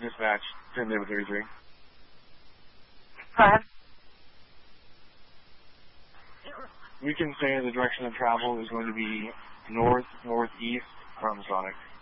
dispatch, 10-33. Go ahead. We can say the direction of travel is going to be north-northeast from Sonic.